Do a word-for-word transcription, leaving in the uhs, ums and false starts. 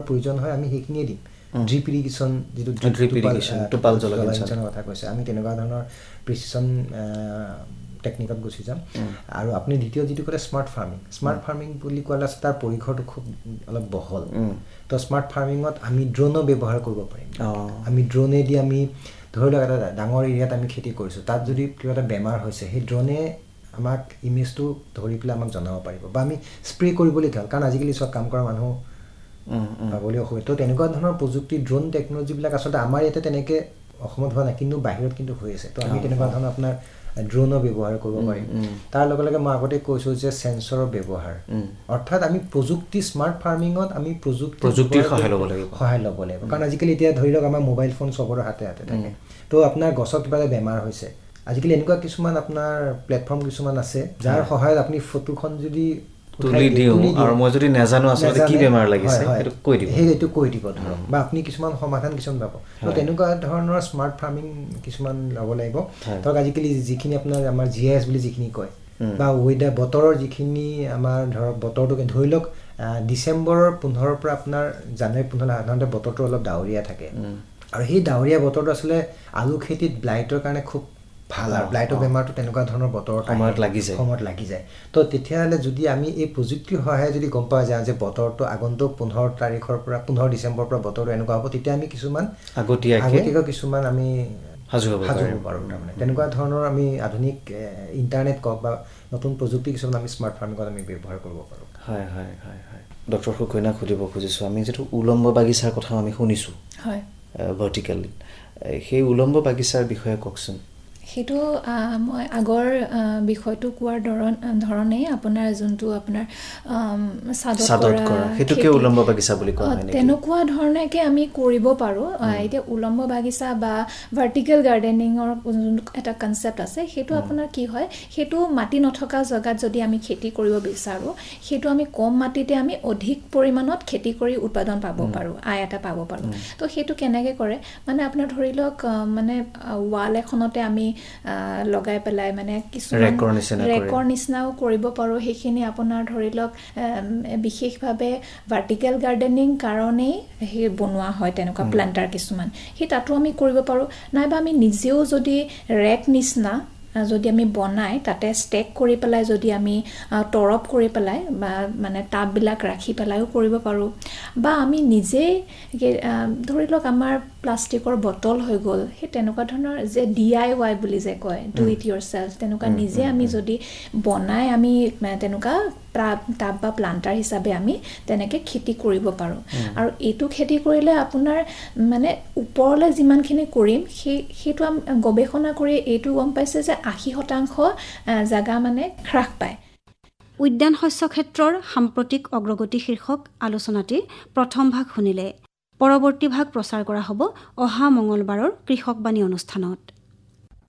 প্ৰয়োজন হয় আমি সেইখিনিয়ে দিম ড্ৰিপ ইৰিগেশ্যন যিটো ড্ৰিপ ইৰিগেশ্যন টোপাল জলসিঞ্চনৰ কথা কৈছে আমি তেনেকুৱা ধৰণৰ প্ৰিচিছন টেকনিকত গুচি যাম আৰু আপুনি দ্বিতীয় যিটো ক'লে স্মাৰ্ট ফাৰ্মিং স্মাৰ্ট ফাৰ্মিং বুলি ক'লে আছে তাৰ পৰিঘৰটো খুব অলপ বহল তো স্মাৰ্ট ফাৰ্মিঙত আমি ড্ৰোনো ব্যৱহাৰ কৰিব পাৰিম আমি ড্ৰোনেদি আমি ধৰি লওক এটা ডাঙৰ এৰিয়াত আমি খেতি কৰিছোঁ তাত যদি কিবা এটা বেমাৰ হৈছে সেই ড্ৰোনে আমাক ইমেজটো ধৰি পেলাই আমাক জনাব পাৰিব বা আমি স্প্ৰে কৰিবলৈ ভাল কাৰণ আজিকালি চব কাম কৰা মানুহ পাবলৈ অসুবিধা তো তেনেকুৱা ধৰণৰ প্ৰযুক্তি ড্ৰোন টেকন'লজিবিলাক আচলতে আমাৰ ইয়াতে তেনেকৈ অসমত হোৱা নাই কিন্তু বাহিৰত কিন্তু হৈ আছে তো আমি তেনেকুৱা ধৰণৰ আপোনাৰ ড্ৰোনো ব্যৱহাৰ কৰিব পাৰিম তাৰ লগে লগে মই আগতে কৈছোঁ যে চেঞ্চৰৰ ব্যৱহাৰ অৰ্থাৎ আমি প্ৰযুক্তি স্মাৰ্ট ফাৰ্মিঙত আমি প্ৰযুক্তি প্ৰযুক্তিৰ সহায় ল'ব লাগিব সহায় ল'ব লাগিব কাৰণ আজিকালি এতিয়া ধৰি লওক আমাৰ মোবাইল ফোন চবৰে হাতে হাতে থাকে তো আপোনাৰ গছৰ কিবা এটা বেমাৰ হৈছে আজিকালি এনেকুৱা কিছুমান আপোনাৰ প্লেটফৰ্ম কিছুমান আছে যাৰ সহায়ত আপুনি ফটোখন যদি তুলি দিওঁ আৰু মই যদি নাজানো আচলতে কি বেমাৰ লাগিছে সেইটো কৈ দিব সেইটো কৈ দিব ধৰক বা আপুনি কিছুমান সমাধান কিছুমান পাব তো তেনেকুৱা ধৰণৰ স্মাৰ্ট ফাৰ্মিং কিছুমান ল'ব লাগিব ধৰক আজিকালি যিখিনি আপোনাৰ আমাৰ জি আই এছ বুলি যিখিনি কয় বা ৱেডাৰ বতৰৰ যিখিনি আমাৰ ধৰক বতৰটো ধৰি লওক ডিচেম্বৰৰ পোন্ধৰৰ পৰা আপোনাৰ জানুৱাৰী পোন্ধৰ সাধাৰণতে বতৰটো অলপ ডাৱৰীয়া থাকে আৰু সেই ডাৱৰীয়া বতৰটো আচলতে আলু খেতিত ব্লাইটৰ কাৰণে খুব ভাল আৰু ব্লাইটৰ বেমাৰটো তেনেকুৱা ধৰণৰ বতৰৰ সময়ত লাগি যায় সময়ত লাগি যায় তো তেতিয়াহ'লে যদি আমি এই প্ৰযুক্তিৰ সহায়ে যদি গম পোৱা যায় যে বতৰটো আগন্তুক পোন্ধৰ তাৰিখৰ পৰা পোন্ধৰ ডিচেম্বৰৰ পৰা বতৰটো এনেকুৱা হ'ব তেতিয়া আমি কিছুমান আগতীয়াকৈ কিছুমান আমি সাজু হ'ব পাৰোঁ তাৰমানে তেনেকুৱা ধৰণৰ আমি আধুনিক ইণ্টাৰনেট কওক বা নতুন প্ৰযুক্তি কিছুমান আমি স্মাৰ্ট ফাৰ্মিঙত আমি ব্যৱহাৰ কৰিব পাৰোঁ হয় হয় হয় হয় ডক্টৰ সুকন্যাক সুধিব খুজিছোঁ আমি যিটো উলম্ব বাগিচাৰ কথা আমি শুনিছোঁ হয় ভাৰ্টিকেলি সেই উলম্ব বাগিচাৰ বিষয়ে কওকচোন সেইটো মই আগৰ বিষয়টো কোৱাৰ ধৰণ ধৰণেই আপোনাৰ যোনটো আপোনাৰ চাদত কৰা সেইটোকে উলম্ব বাগিচা বুলি কোৱা হয় নেকি তেনেকুৱা ধৰণেকে আমি কৰিব পাৰোঁ এতিয়া উলম্ব বাগিচা বা ভাৰ্টিকেল গাৰ্ডেনিঙৰ এটা কনচেপ্ট আছে সেইটো আপোনাৰ কি হয় সেইটো মাটি নথকা জেগাত যদি আমি খেতি কৰিব বিচাৰোঁ সেইটো আমি কম মাটিতে আমি অধিক পৰিমাণত খেতি কৰি উৎপাদন পাব পাৰোঁ আয় এটা পাব পাৰোঁ তো সেইটো কেনেকৈ কৰে মানে আপোনাৰ ধৰি লওক মানে ৱাল এখনতে আমি লগাই পেলাই মানে কিছুমান ৰেকৰ নিচিনাও কৰিব পাৰোঁ সেইখিনি আপোনাৰ ধৰি লওক বিশেষভাৱে ভাৰ্টিকেল গাৰ্ডেনিং কাৰণেই সেই বনোৱা হয় তেনেকুৱা প্লান্টাৰ কিছুমান সেই তাতো আমি কৰিব পাৰোঁ নাইবা আমি নিজেও যদি ৰেক নিচিনা যদি আমি বনাই তাতে ষ্টেক কৰি পেলাই যদি আমি তৰপ কৰি পেলাই বা মানে টাববিলাক ৰাখি পেলাইও কৰিব পাৰোঁ বা আমি নিজেই ধৰি লওক আমাৰ প্লাষ্টিকৰ বটল হৈ গ'ল সেই তেনেকুৱা ধৰণৰ যে ডি আই ৱাই বুলি যে কয় ডু ইট ইয়ৰ চেল্ফ তেনেকুৱা নিজে আমি যদি বনাই আমি তেনেকুৱা টাব বা প্লান্টাৰ হিচাপে আমি তেনেকৈ খেতি কৰিব পাৰোঁ আৰু এইটো খেতি কৰিলে আপোনাৰ মানে ওপৰলৈ যিমানখিনি কৰিম সেই সেইটো গৱেষণা কৰি এইটো গম পাইছে যে আশী শতাংশ জাগা মানে হ্ৰাস পায় উদ্যান শস্য ক্ষেত্ৰৰ সাম্প্ৰতিক অগ্ৰগতি শীৰ্ষক আলোচনাটিৰ প্ৰথম ভাগ শুনিলে পৰৱৰ্তী ভাগ প্ৰচাৰ কৰা হ'ব অহা মঙলবাৰৰ কৃষকবাণী অনুষ্ঠানত